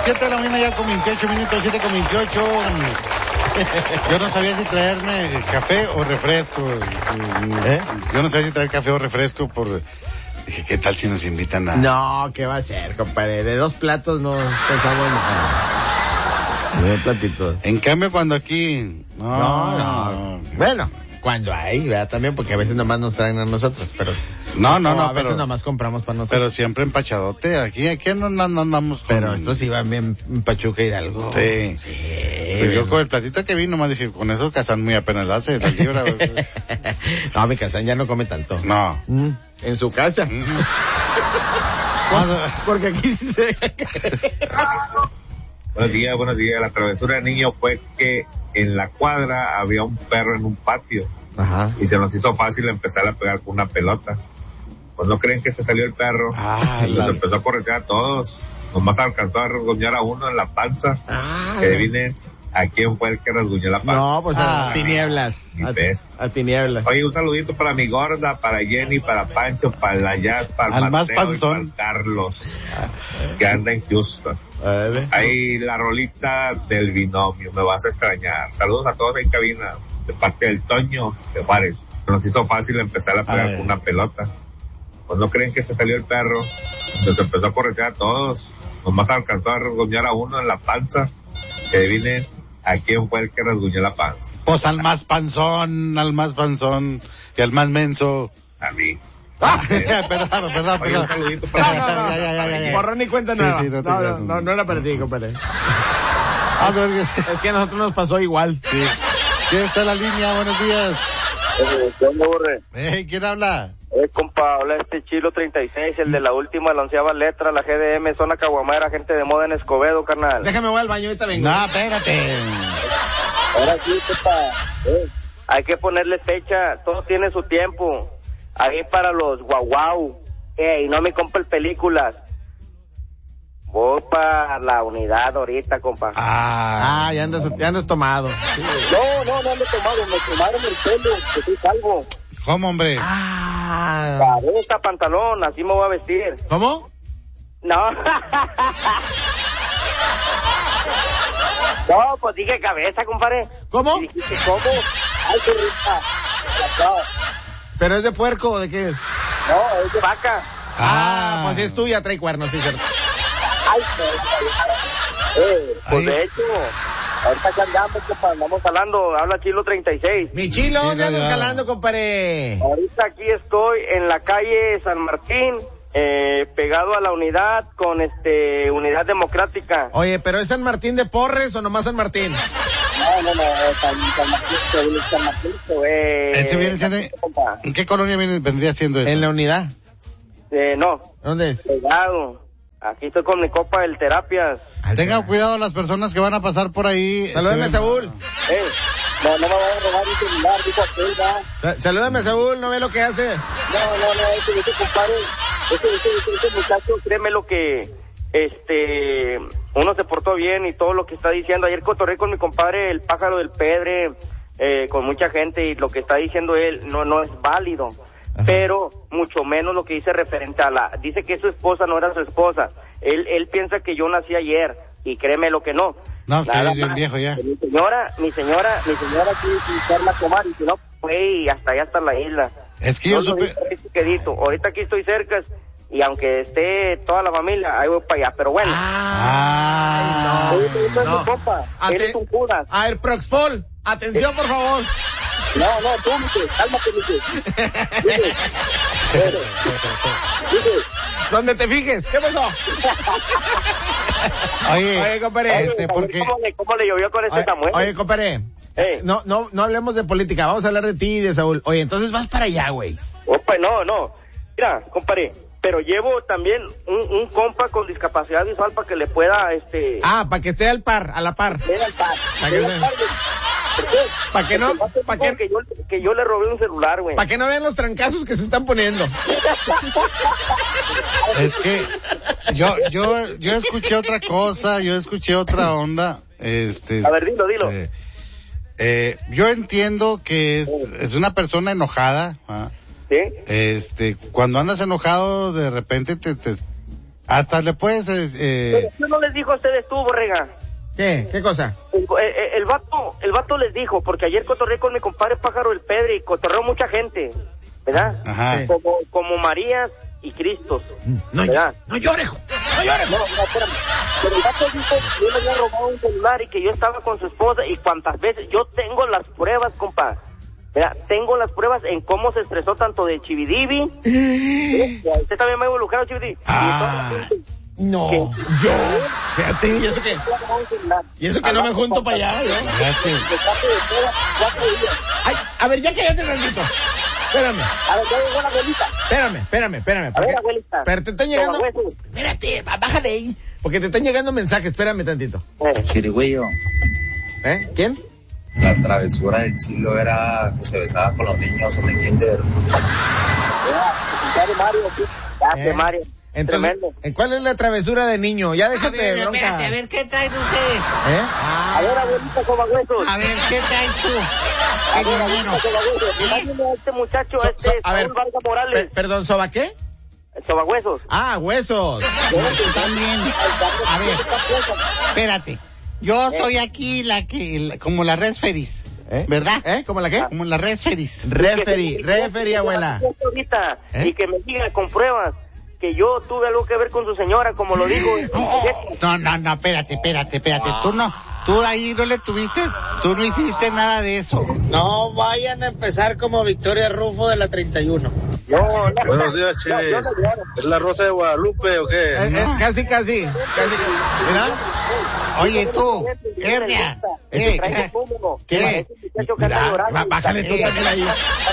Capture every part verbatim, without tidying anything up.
siete de la mañana ya con veintiocho minutos, siete con veintiocho. Yo no sabía si traerme café o refresco. ¿Eh? Yo no sabía si traer café o refresco por... Dije, ¿qué tal si nos invitan a...? No, ¿qué va a ser, compadre? De dos platos no pensamos nada. De dos platitos. En cambio, cuando aquí... No, no, no. no. Bueno, cuando hay, ¿verdad? También, porque a veces nomás nos traen a nosotros, pero... No, no, no, a veces pero, nomás compramos para nosotros. Pero siempre empachadote. Aquí, aquí no, no, no andamos con... Pero estos iban bien en Pachuca y Hidalgo. Sí. Sí. Pues yo con el platito que vi nomás dije, con eso Kazán muy apenas la hace, la libra. No, mi Kazán ya no come tanto. No. Mm, en su casa. Mm. Porque aquí sí se... Buenos días, buenos días. La travesura del niño fue que en la cuadra había un perro en un patio. Ajá. Y se nos hizo fácil empezar a pegar con una pelota. Pues no creen que se salió el perro. Ah, y la... nos empezó a corretear a todos. Nomás alcanzó a rasguñar a uno en la panza. Ah, que adivinen a quién fue el que rasguñó la panza. No, pues ah, a tinieblas. A, a tinieblas. Oye, un saludito para mi gorda, para Jenny, para Pancho, para la Jazz, para el Mateo, más panzón. y para Carlos, que anda en Houston. Ahí la rolita del binomio, me vas a extrañar. Saludos a todos en cabina, de parte del Toño de Juárez. Nos hizo fácil empezar a pegar con una pelota. Pues no creen que se salió el perro. Nos empezó a corretear a todos. Nomás alcanzó a rasguñar a uno en la panza. Que adivinen a quién fue el que rasguñó la panza. Pues al más panzón, al más panzón y al más menso. A mí. Ah, perdón, perdón, Oye, perdón. un saludito para no, no, no, ya, ya, ya, ya. Borrón ni cuenta sí, nada. Sí, no, no, no, no, no era para ti, compadre. Es que a nosotros nos pasó igual. Sí. ¿Quién está en la línea? Buenos días. Eh, ¿Qué onda, Borre? Eh, ¿quién habla? Eh, compa, habla este Chilo treinta y seis, el de la última, la onceava letra, la G D M, zona Caguamera, gente de moda en Escobedo, carnal. Déjame voy al baño, ahorita vengo. No, espérate. Ahora sí, compa. Eh, hay que ponerle fecha, todo tiene su tiempo. Ahí para los guau guau. Ey, no me compren películas. Voy para la unidad ahorita, compa. Ah, ah ya andas, ya andas tomado. Sí. No, no, no ando tomado, me tomaron el pelo, que soy calvo. ¿Cómo, hombre? Ah. Cabeza, pantalón, así me voy a vestir. ¿Cómo? No. No, pues dije cabeza, compadre. ¿Cómo? Y dijiste, ¿cómo? Ay, qué rica. No. ¿Pero es de puerco o de qué es? No, es de vaca. Ah, ah pues si es tuya, trae cuernos, sí, cierto. Ay, eh, pues Ay. De hecho, ahorita que andamos, compa, andamos jalando, habla Chilo treinta y seis. Mi Chilo, ¿dónde andas jalando, compadre? Ahorita aquí estoy en la calle San Martín, eh, pegado a la unidad con este, Unidad Democrática. Oye, ¿pero es San Martín de Porres o nomás San Martín? No, no, no, San, San Martín, San Martín, eh. ¿Ese viene siendo, ¿en qué colonia viene, vendría siendo eso? En la unidad. Eh, no. ¿Dónde es? Pegado. Aquí estoy con mi copa del Terapias. Tengan cuidado las personas que van a pasar por ahí. Salúdame, este, Saúl. Eh, no, no me voy a robar mi celular, dijo aquel, ¿verdad? Sa- Salúdame, Saúl, ¿no ve lo que hace? No, no, no, ese, ese compadre, ese, ese, ese, ese muchacho, créeme lo que, este, uno se portó bien y todo lo que está diciendo. Ayer cotorré con mi compadre, el pájaro del Pedre, eh, con mucha gente, y lo que está diciendo él no, no es válido. Ajá. Pero mucho menos lo que dice referente a la, dice que su esposa no era su esposa. Él, él piensa que yo nací ayer, y créeme lo que no. No, que es bien viejo ya. Mi señora, mi señora, mi señora quiere utilizarla a tomar, y si no, fue y hasta allá hasta la isla. Es que yo, yo supe... Quedito. Ahorita aquí estoy cerca, y aunque esté toda la familia, ahí voy para allá, pero bueno. Ah, no, no, no. no. Compa, eres un Judas. A ver, Proxpol, atención, por favor. No, no, tú, Miche, cálmate, Miche. ¿Dónde te fijes? ¿Qué pasó? Oye, oye, compadre, este, porque... ¿Cómo le, cómo le llovió con ese oye, Samuel? Oye, compadre, eh. no, no, no hablemos de política, vamos a hablar de ti y de Saúl. Oye, entonces vas para allá, güey. Opa, no, no. Mira, compadre, pero llevo también un, un compa con discapacidad visual para que le pueda, este... Ah, para que sea al par, a la par. Sea al par. Para que sea... ¿Para que no? ¿Para que... Que, yo, que yo le robé un celular, güey. Para que no vean los trancazos que se están poniendo. Es que yo, yo, yo escuché otra cosa, yo escuché otra onda. Este. A ver, dilo, dilo. Eh, eh, yo entiendo que es, es una persona enojada. ¿ah? ¿Sí? Este, cuando andas enojado, de repente te, te Hasta le puedes... Eh... Pero ¿qué no les dijo a ustedes tú, Borrega? ¿Qué? ¿Qué cosa? El, el, el vato, el vato les dijo, porque ayer cotorré con mi compadre Pájaro del Pedre y cotorreó mucha gente, ¿verdad? Ajá. Sí. Como, como Marías y Cristos. No, ¿verdad? no llores, no llores. No, no, espérame. Pero el vato dijo que yo le había robado un celular y que yo estaba con su esposa y cuántas veces, yo tengo las pruebas, compa. ¿Verdad? Tengo las pruebas en cómo se estresó tanto de Chividivi. ¿Sí? Usted también me ha involucrado, Chividivi. Ah. No, ¿Qué? yo, fíjate, ¿y eso qué? Y eso que no me junto para allá, ¿no? Ay, a ver, ya cállate tantito. Espérame. A ver, ya llegó la abuelita. Espérame, espérame, espérame. A ver, porque- abuelita. Pero te están llegando... Toma huesos. Espérate, bájale ahí. Porque te están llegando mensajes, espérame tantito. Eh, Chirigüillo, ¿Eh? ¿Quién? la travesura del chilo era que se besaba con los niños en el kinder. ya de Mario, sí. Ya de Eh, Mario. Entonces, Tremendo. ¿en ¿cuál es la travesura de niño? Ya A déjate ver, de bronca. espérate, a ver, ¿qué traen ustedes? ¿Eh? A ver, abuelita, toma huesos. A ver, ¿qué traes tú? A ver, abuelita, toma huesos. Imagínate a este muchacho, So- este so- a ver, Saúl Vargas Morales. per- perdón, ¿soba qué? Sobahuesos. Ah, huesos. Tú también. A ver, espérate. Yo soy aquí la que, la- como la res feris, ¿Eh? ¿verdad? ¿Eh? ¿Cómo la qué? Como la res feris. Referí, referí, abuela. Ahorita, ¿Eh? y que me diga con pruebas que yo tuve algo que ver con su señora, como lo digo. No, no, no, espérate, espérate, espérate. Tú no, tú ahí no le tuviste, tú no hiciste nada de eso. No vayan a empezar como Victoria Rufo de la treinta y uno. No, no, Buenos días, no, yo Chivis. no lloro. ¿Es la Rosa de Guadalupe o qué? Es, es casi, casi, casi. Mira, Oye, tú, Hernia, eh, Trae eh, el público. ¿qué? Parece un muchacho que anda mira, llorando. ba- bájale tú Eh. también ahí.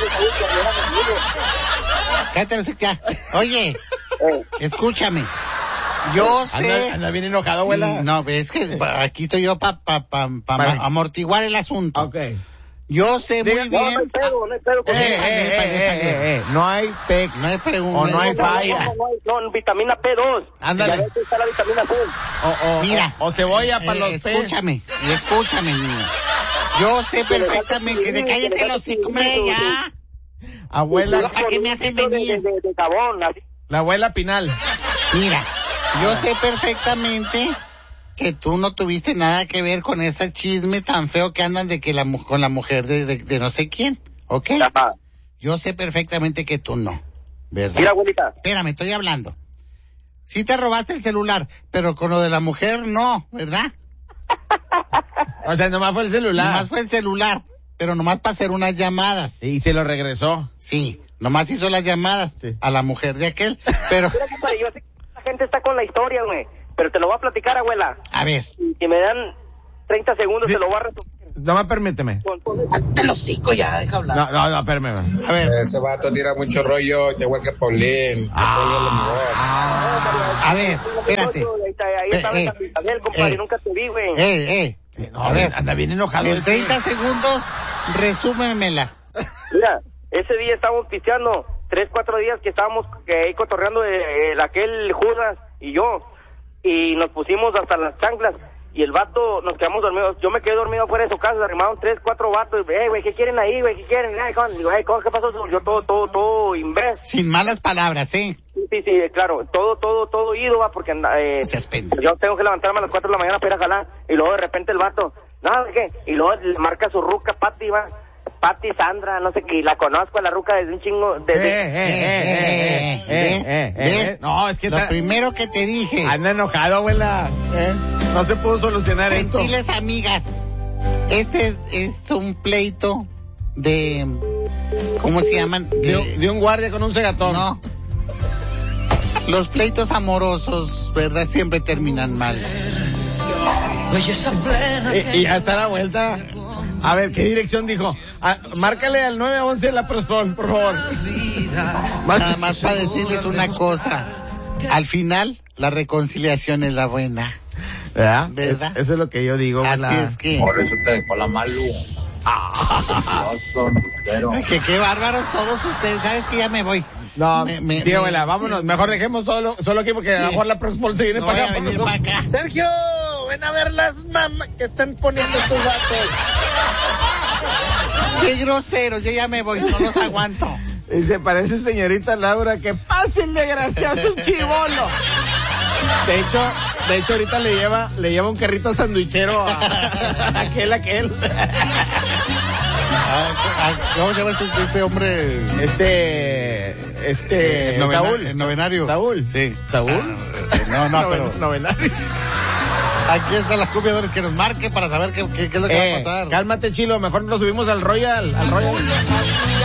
cállate, no sé qué. Oye, Eh, escúchame. Yo sé. Anda, anda bien enojado, abuela. Sí, no, es que aquí estoy yo para pa, pa, pa, Para- amortiguar el asunto. Ok. Eh, Yo sé Diga- muy no, no hay bien. pedo, no hay pedo con eh, eso. Epa, eh, epa, eh, epa, eh, eh, no hay pex. No hay pregunta. O no hay No, no, falla. No, no, no, no, vitamina P dos. Ándale. Ya ves que está la vitamina C. O, o, Mira. o, o cebolla para Eh, los pe- escúchame, escúchame, niño. Yo sé perfectamente que te cállate los hocico, hombre, ya. Abuela, ¿Para qué me hacen De, venir? de, de, de jabón, así. la abuela Pinal. Mira, yo sé perfectamente que tú no tuviste nada que ver con ese chisme tan feo que andan de que la mu- con la mujer de, de, de no sé quién, ¿ok? Ajá. Yo sé perfectamente que tú no, ¿verdad? Mira, abuelita. Espérame, estoy hablando. Sí te robaste el celular, pero con lo de la mujer no, ¿verdad? O sea, nomás fue el celular. Nomás fue el celular, pero nomás para hacer unas llamadas. Y se lo regresó. Sí, nomás hizo las llamadas Sí. a la mujer de aquel, pero, Mira, compadre, yo sé que la gente está con la historia, güey. Pero te lo voy a platicar, abuela. a ver, Y si me dan treinta segundos, Sí. te lo voy a resumir. Nomás permíteme. Con todo. Hazte los hocico ya, deja hablar. No, no, no, espérame. a ver, Ese vato tira mucho rollo, igual que Paulín. Ah, a ver, espérate. Ahí está, ahí estaba Eh, el capitán, compadre, eh. nunca te vi, güey. Eh, eh, no, a ver, anda bien enojado. en este. treinta segundos, resúmemela. Mira, ese día estábamos pisteando, tres, cuatro días que estábamos que ahí cotorreando de, de aquel Judas y yo, y nos pusimos hasta las chanclas, y el vato, nos quedamos dormidos, yo me quedé dormido afuera de su casa, se arrimaron tres, cuatro vatos, eh, güey, ¿qué quieren ahí, güey, qué quieren? Ay, con, digo, hey, ¿qué pasó? Yo todo, todo, todo imbécil. Sin malas palabras, ¿eh? Sí, sí, sí, claro, todo, todo, todo ido, va, porque anda, eh, No seas pendejo. yo tengo que levantarme a las cuatro de la mañana para ir a jalar, y luego de repente el vato, no, ¿de qué? Y luego le marca su ruca, Pati, va, Pati Sandra, no sé qué, y la conozco a la ruca desde un chingo, Eh, desde... eh, eh, eh, eh, ¿Ves? eh, eh, ¿Ves? eh. No, es que Lo está- primero que te dije, anda enojado, abuela. Eh, No se pudo solucionar esto. gentiles amigas, este es, es un pleito de, ¿cómo se llaman? De, un- de un guardia con un cegatón. No. Los pleitos amorosos, ¿verdad? Siempre terminan mal. Y, y ya está la vuelta. A ver, ¿qué dirección dijo? Ah, márcale al nueve once de la Prosol, por favor. Nada más para decirles una cosa. Al final, la reconciliación es la buena. ¿Verdad? ¿Verdad? Eso es lo que yo digo. Así abuela. es que... Por eso te dejó la Malu. Pero Que qué bárbaros todos ustedes. ¿Sabes que ya me voy? No, Me- me- sí, me- abuela, vámonos. sí. Mejor dejemos solo, solo aquí porque a lo mejor la Prosol se viene No para voy a acá. por venir nosotros. para acá. Sergio, ven a ver las mamás que están poniendo tus datos. Qué groseros, yo ya me voy, no los aguanto. Y se parece señorita Laura, que pase el desgraciado, es un chivolo. De hecho, de hecho ahorita le lleva, le lleva un carrito sandwichero a, a aquel, aquel. ¿Cómo se llama este, este hombre? Este, este, el novena, Saúl. El novenario. Saúl. Sí. ¿Saúl? Ah, no, no, Noven, pero. Novenario. Aquí están las cumbiadores que nos marque para saber qué, qué, qué es lo que Eh, va a pasar. Cálmate, Chilo, mejor nos subimos al Royal, al Royal.